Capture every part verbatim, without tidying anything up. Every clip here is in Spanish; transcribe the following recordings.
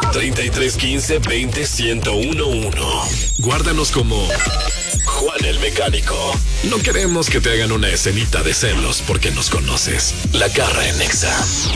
treinta y tres quince veinte ciento uno uno. Guárdanos como Juan el Mecánico. No queremos que te hagan una escenita de celos porque nos conoces. La Garra en Nexa.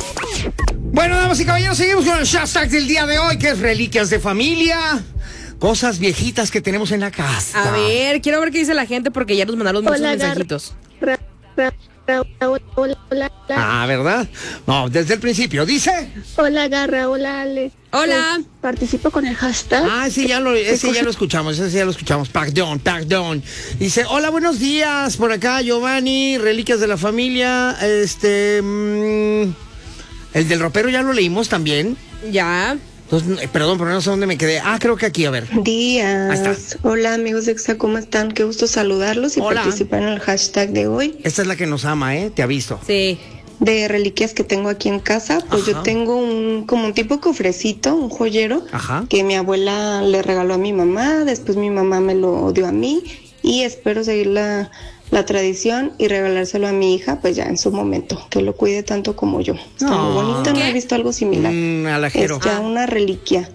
Bueno, damas y caballeros, seguimos con el hashtag del día de hoy, que es reliquias de familia. Cosas viejitas que tenemos en la casa. A ver, quiero ver qué dice la gente porque ya nos mandaron muchos Hola, mensajitos. Gar- ra- ra- ra- hola, hola, Ah, ¿verdad? No, desde el principio. Dice. hola, Garra, hola, Ale. Hola. Eh, Participo con el hashtag. Ah, ese ya lo, ese ya cosa? lo escuchamos, ese ya lo escuchamos. Perdón, perdón. Dice, hola, buenos días. Por acá, Giovanni, reliquias de la familia. Este. Mmm, el del ropero ya lo leímos también. Ya. Entonces, perdón, pero no sé dónde me quedé. Ah, creo que aquí, a ver. Días. Ahí está. Hola, amigos de Exa, ¿cómo están? Qué gusto saludarlos y Hola. participar en el hashtag de hoy. Esta es la que nos ama, ¿eh? Te aviso. Sí. De reliquias que tengo aquí en casa, pues Ajá. yo tengo un como un tipo cofrecito, un joyero, Ajá. que mi abuela le regaló a mi mamá, después mi mamá me lo dio a mí y espero seguir la, la tradición y regalárselo a mi hija, pues ya en su momento, que lo cuide tanto como yo. Está No. muy bonito, no ¿Qué? he visto algo similar. Un alajero. Es ya una reliquia.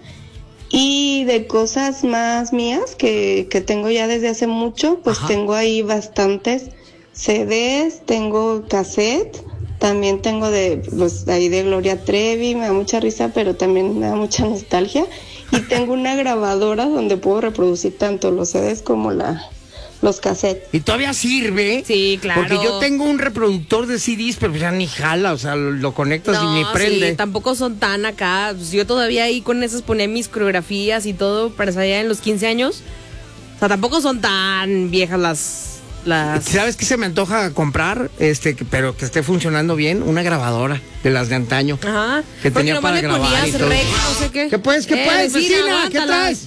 Y de cosas más mías que, que tengo ya desde hace mucho, pues Ajá. tengo ahí bastantes C Ds, tengo cassette, también tengo de, pues ahí de Gloria Trevi, me da mucha risa, pero también me da mucha nostalgia. Y tengo una grabadora donde puedo reproducir tanto los C Ds como la, los cassettes. ¿Y todavía sirve? Sí, claro. Porque yo tengo un reproductor de C Ds, pero ya ni jala, o sea, lo, lo conectas No, y ni prende. sí, tampoco son tan acá. Pues yo todavía ahí con esas ponía mis coreografías y todo para ensayar en los quince años. O sea, tampoco son tan viejas las... las... ¿Sabes qué se me antoja comprar? Este, que- pero que esté funcionando bien, una grabadora de las de antaño. Ajá. Que Porque tenía nomás para le grabar ponías y todo. rec, no sé qué. ¿Qué pues, qué Eh, pues, vecina? ¿Qué aguántala. traes?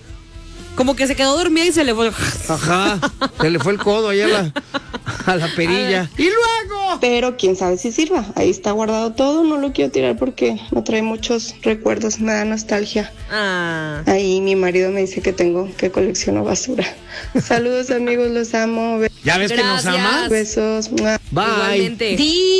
Como que se quedó dormida y se le fue. Ajá, se le fue el codo ahí a la, a la perilla. ¡Y luego! Pero quién sabe si sirva. Ahí está guardado todo, no lo quiero tirar porque me trae muchos recuerdos, me da nostalgia. Ah. Ahí mi marido me dice que tengo, que colecciono basura. Saludos amigos, los amo. Be- ¿Ya ves que nos Gracias. ama? Besos. Mua. Bye. Igualmente.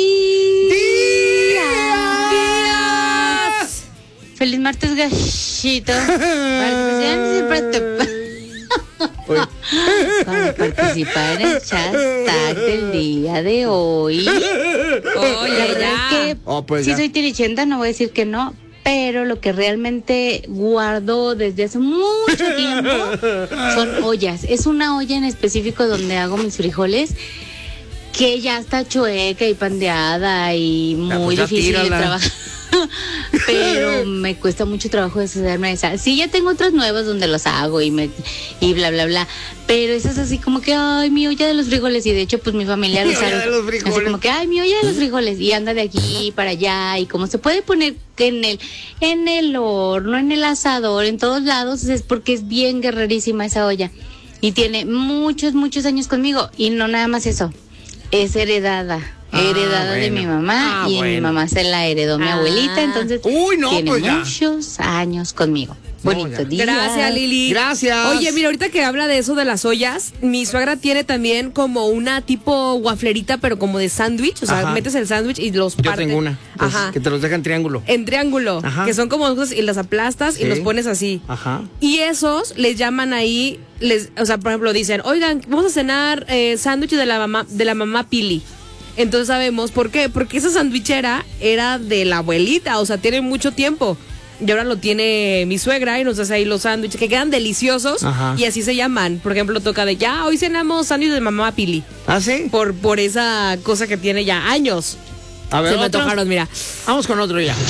¡Días! Feliz martes, gachito. Participan siempre te- Oye, Para participar en el hashtag del día de hoy. La Oye, verdad ya. es que Oh, pues sí ya. soy tirichenta, no voy a decir que no, pero lo que realmente guardo desde hace mucho tiempo son ollas. Es una olla en específico donde hago mis frijoles que ya está chueca y pandeada y Ya, muy pues ya difícil de tírala. trabajar. Pero me cuesta mucho trabajo deshacerme de esa. Sí, ya tengo otras nuevas donde los hago y me y bla bla bla. Pero esa es así como que ay, mi olla de los frijoles. Y de hecho, pues mi familia Mi lo olla sabe. de los frijoles. Así como que ay, mi olla de los frijoles. Y anda de aquí para allá. Y como se puede poner en el, en el horno, en el asador, en todos lados, es porque es bien guerrerísima esa olla. Y tiene muchos, muchos años conmigo. Y no nada más eso. Es heredada. Ah, Heredada de bueno. mi mamá Ah, y bueno. mi mamá se la heredó mi Ah. abuelita, entonces Uy, no, tiene pues ya. muchos años conmigo. No, Bonito ya. día. Gracias, Lili. Gracias. Oye, mira, ahorita que habla de eso de las ollas, mi suegra tiene también como una tipo guaflerita, pero como de sándwich. O sea, Ajá. metes el sándwich y los Yo partes. tengo una, pues, Ajá. que te los deja en triángulo. En triángulo. Ajá. Que son como cosas y las aplastas Sí. y los pones así. Ajá. Y esos les llaman ahí, les, o sea, por ejemplo, dicen, oigan, vamos a cenar eh, sándwich de la mamá, de la mamá Pili. Entonces sabemos por qué, porque esa sandwichera era de la abuelita, o sea, tiene mucho tiempo. Y ahora lo tiene mi suegra y nos hace ahí los sándwiches que quedan deliciosos. Ajá. Y así se llaman. Por ejemplo, toca de ya, hoy cenamos sándwich de mamá Pili. ¿Ah, sí? Por, por esa cosa que tiene ya años. A ver, se me ¿otro? antojaron, mira. Vamos con otro ya.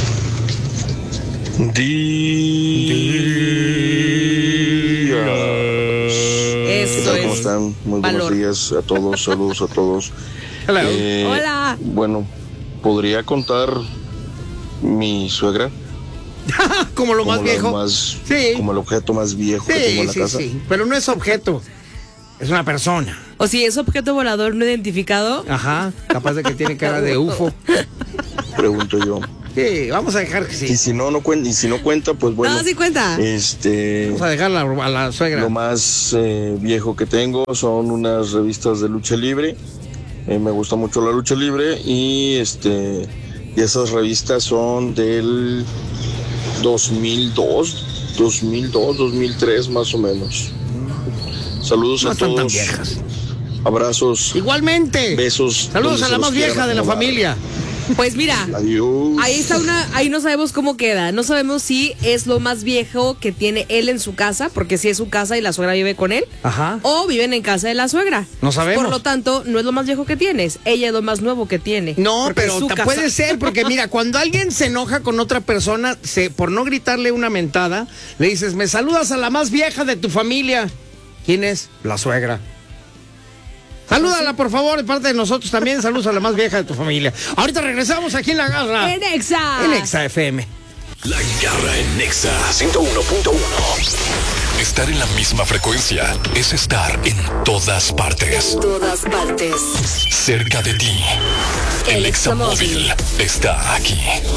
Días. ¿Qué Eso tal? ¿Cómo es. están? Muy valor. buenos días a todos, saludos a todos. Hello. Eh, Hola. Bueno, podría contar mi suegra Como lo como, más la viejo. más- Sí. como el objeto más viejo que tengo Sí, en la sí, casa. sí. Pero no es objeto. Es una persona. O si es objeto volador no identificado. Ajá. Capaz de que tiene cara de U F O. Pregunto yo. Sí, vamos a dejar que Y sí. si no, no cuenta, y si no cuenta, pues bueno. No, sí cuenta. Este, Vamos a dejarla a la suegra. lo más eh, viejo que tengo son unas revistas de lucha libre. Eh, me gusta mucho la lucha libre y este y esas revistas son del dos mil dos, dos mil dos, dos mil tres más o menos. Saludos No a están tan todos. viejas. Abrazos. Igualmente. Besos. Saludos donde a se la los más vieja quieran de la acomodar. familia. Pues mira, Adiós. ahí está una, ahí no sabemos cómo queda, no sabemos si es lo más viejo que tiene él en su casa, porque si es su casa y la suegra vive con él, Ajá. o viven en casa de la suegra. No sabemos. Por lo tanto, no es lo más viejo que tienes, ella es lo más nuevo que tiene. No, porque pero es su ta- casa. puede ser, porque mira, cuando alguien se enoja con otra persona, se, por no gritarle una mentada, le dices, me saludas a la más vieja de tu familia. ¿Quién es? La suegra. Salúdala, por favor, de parte de nosotros también. Saludos a la más vieja de tu familia. Ahorita regresamos aquí en La Garra. En Exa. En Exa F M. La Garra en Nexa ciento uno punto uno. Estar en la misma frecuencia es estar en todas partes. Todas partes. Cerca de ti. El El Examóvil está aquí.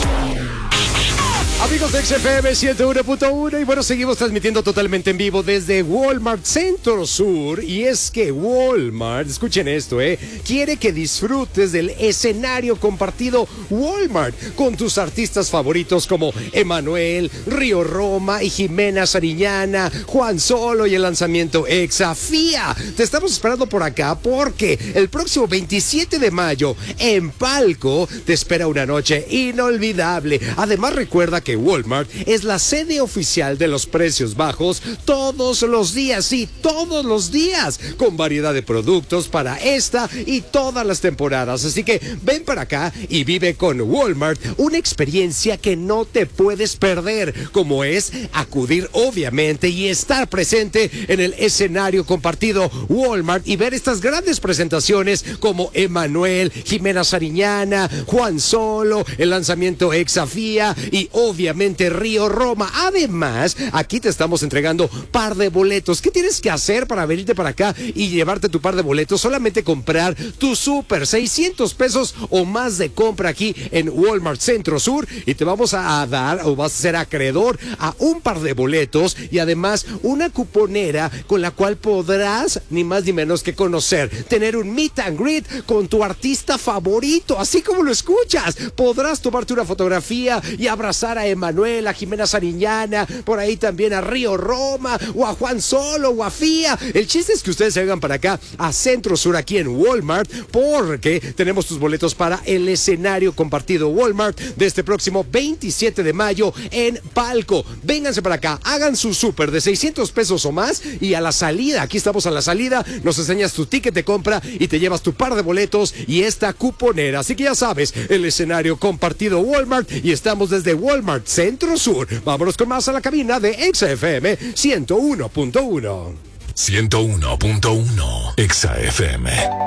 Amigos de X F M ciento uno punto uno, y bueno, seguimos transmitiendo totalmente en vivo desde Walmart Centro Sur. Y es que Walmart, escuchen esto, eh, quiere que disfrutes del escenario compartido Walmart con tus artistas favoritos como Emanuel, Río Roma y Jimena Sariñana, Juan Solo y el lanzamiento Exafía. Te estamos esperando por acá porque el próximo veintisiete de mayo en Palco te espera una noche inolvidable. Además, recuerda que Walmart es la sede oficial de los precios bajos todos los días, sí, todos los días, con variedad de productos para esta y todas las temporadas. Así que ven para acá y vive con Walmart una experiencia que no te puedes perder, como es acudir obviamente y estar presente en el escenario compartido Walmart y ver estas grandes presentaciones como Emanuel, Jimena Sariñana, Juan Solo, el lanzamiento Exafía y obviamente Río Roma. Además, aquí te estamos entregando par de boletos. ¿Qué tienes que hacer para venirte para acá y llevarte tu par de boletos? Solamente comprar tu súper, seiscientos pesos o más de compra aquí en Walmart Centro Sur, y te vamos a dar o vas a ser acreedor a un par de boletos y además una cuponera con la cual podrás ni más ni menos que conocer, tener un meet and greet con tu artista favorito, así como lo escuchas. Podrás tomarte una fotografía y abrazar a Emanuel, a Jimena Sariñana, por ahí también a Río Roma, o a Juan Solo, o a Fía. El chiste es que ustedes se vengan para acá a Centro Sur, aquí en Walmart, porque tenemos tus boletos para el escenario compartido Walmart de este próximo veintisiete de mayo en Palco. Vénganse para acá, hagan su súper de seiscientos pesos o más, y a la salida, aquí estamos a la salida, nos enseñas tu ticket de compra y te llevas tu par de boletos y esta cuponera. Así que ya sabes, el escenario compartido Walmart, y estamos desde Walmart Centro Sur. Vámonos con más a la cabina de Exa F M ciento uno punto uno. ciento uno punto uno. Exa F M.